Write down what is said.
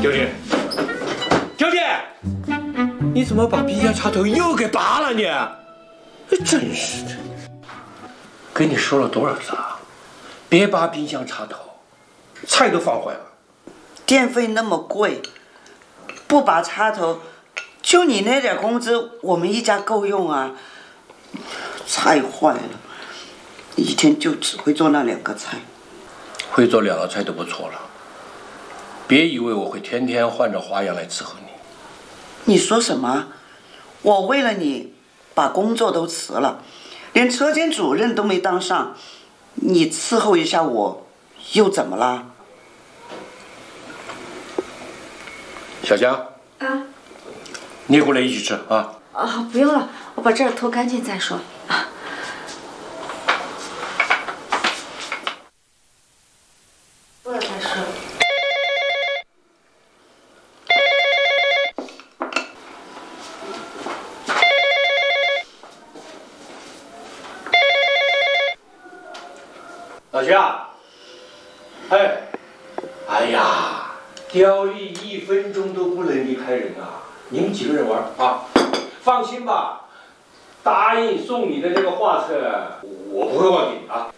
兄弟，兄弟，你怎么把冰箱插头又给拔了你？真是的！跟你说了多少次了，别拔冰箱插头，菜都放坏了。 电费那么贵，不拔插头，就你那点工资，我们一家够用啊。菜坏了，一天就只会做那2个菜。 会做2道菜都不错了。别以为我会天天换着花样来伺候你。 你说什么？我为了你把工作都辞了，连车间主任都没当上，你伺候一下我，又怎么啦？ 小江啊， 你也过来一起吃啊。 啊，不用了，我把这儿拖干净再说。啊。过了再说。 老徐啊，哎呀，刁丽1分钟都不能离开人啊！你们几个人玩啊？放心吧，答应送你的那个画册，我不会忘记你啊。